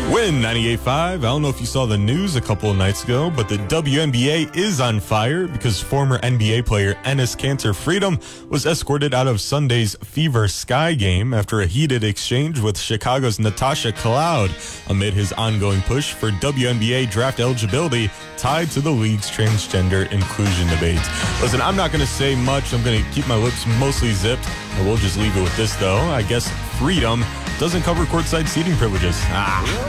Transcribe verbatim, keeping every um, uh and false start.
Win ninety-eight point five. I don't know if you saw the news a couple of nights ago, but the W N B A is on fire because former N B A player Enes Kanter Freedom was escorted out of Sunday's Fever Sky game after a heated exchange with Chicago's Natasha Cloud amid his ongoing push for W N B A draft eligibility tied to the league's transgender inclusion debate. Listen, I'm not going to say much. I'm going to keep my lips mostly zipped. I will just leave it with this, though. I guess Freedom doesn't cover courtside seating privileges. Ah.